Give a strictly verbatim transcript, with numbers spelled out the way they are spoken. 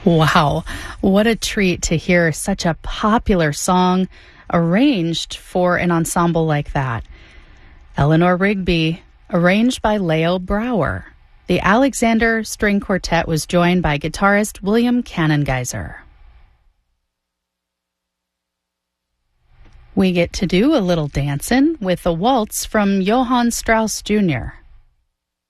Wow, what a treat to hear such a popular song arranged for an ensemble like that. Eleanor Rigby, arranged by Leo Brouwer. The Alexander String Quartet was joined by guitarist William Cannongeiser. We get to do a little dancing with a waltz from Johann Strauss Junior